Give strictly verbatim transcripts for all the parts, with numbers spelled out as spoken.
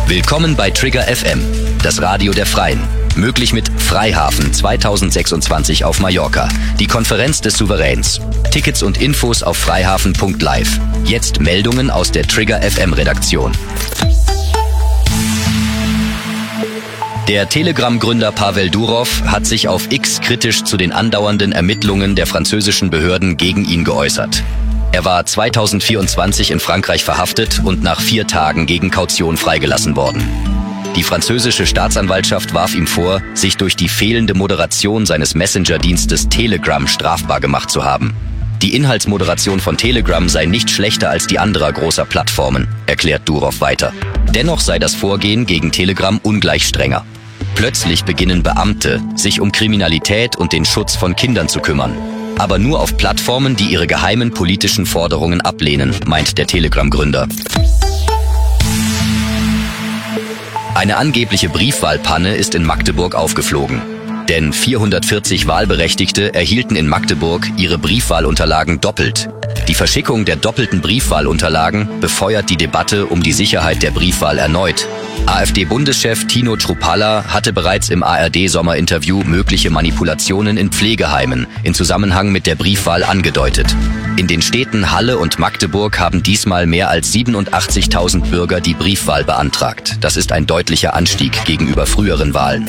Willkommen bei Trigger F M, das Radio der Freien. Möglich mit Freihafen zweitausendsechsundzwanzig auf Mallorca, die Konferenz des Souveräns. Tickets und Infos auf freihafen punkt live. Jetzt Meldungen aus der Trigger F M Redaktion. Der Telegram-Gründer Pavel Durov hat sich auf X kritisch zu den andauernden Ermittlungen der französischen Behörden gegen ihn geäußert. Er war zweitausendvierundzwanzig in Frankreich verhaftet und nach vier Tagen gegen Kaution freigelassen worden. Die französische Staatsanwaltschaft warf ihm vor, sich durch die fehlende Moderation seines Messenger-Dienstes Telegram strafbar gemacht zu haben. Die Inhaltsmoderation von Telegram sei nicht schlechter als die anderer großer Plattformen, erklärt Durov weiter. Dennoch sei das Vorgehen gegen Telegram ungleich strenger. Plötzlich beginnen Beamte, sich um Kriminalität und den Schutz von Kindern zu kümmern. Aber nur auf Plattformen, die ihre geheimen politischen Forderungen ablehnen, meint der Telegram-Gründer. Eine angebliche Briefwahlpanne ist in Magdeburg aufgeflogen. Denn vierhundertvierzig Wahlberechtigte erhielten in Magdeburg ihre Briefwahlunterlagen doppelt. Die Verschickung der doppelten Briefwahlunterlagen befeuert die Debatte um die Sicherheit der Briefwahl erneut. AfD-Bundeschef Tino Chrupalla hatte bereits im A R D-Sommerinterview mögliche Manipulationen in Pflegeheimen in Zusammenhang mit der Briefwahl angedeutet. In den Städten Halle und Magdeburg haben diesmal mehr als siebenundachtzigtausend Bürger die Briefwahl beantragt. Das ist ein deutlicher Anstieg gegenüber früheren Wahlen.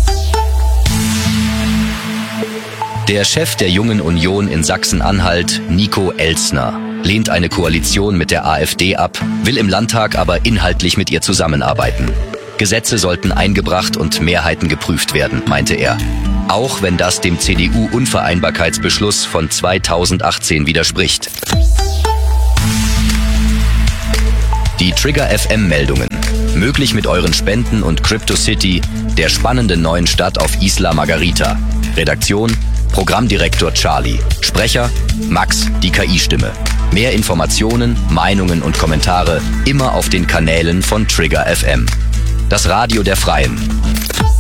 Der Chef der Jungen Union in Sachsen-Anhalt, Nico Elstner, lehnt eine Koalition mit der AfD ab, will im Landtag aber inhaltlich mit ihr zusammenarbeiten. Gesetze sollten eingebracht und Mehrheiten geprüft werden, meinte er. Auch wenn das dem C D U-Unvereinbarkeitsbeschluss von zweitausendachtzehn widerspricht. Die Trigger F M-Meldungen. Möglich mit euren Spenden und CryptoCity, der spannenden neuen Stadt auf Isla Margarita. Redaktion: Programmdirektor Charlie. Sprecher: Max, die K I-Stimme. Mehr Informationen, Meinungen und Kommentare immer auf den Kanälen von Trigger F M. Das Radio der Freien.